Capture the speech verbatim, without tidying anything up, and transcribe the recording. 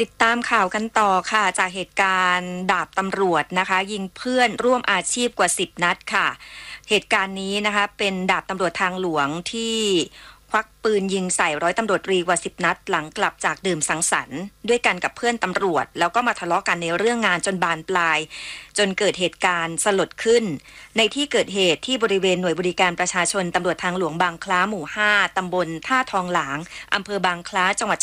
ติดตามข่าวกันต่อค่ะจากเหตุการณ์ดาบตำรวจนะคะยิงเพื่อนร่วมอาชีพกว่าสิบนัดค่ะเหตุการณ์นี้นะคะเป็นดาบตำรวจทางหลวงที่ควักปืนยิงใส่ร้อยตำรวจตรีกว่าสิบนัดหลังกลับจากดื่มสังสรรค์ด้วยกันกับเพื่อนตำรวจแล้วก็มาทะเลาะกันในเรื่องงานจนบานปลายจนเกิดเหตุการณ์สลดขึ้นในที่เกิดเหตุที่บริเวณหน่วยบริการประชาชนตำรวจทางหลวงบางคล้าหมู่ห้าตำบลท่าทองหลางอำเภอบางคล้าจังหวัด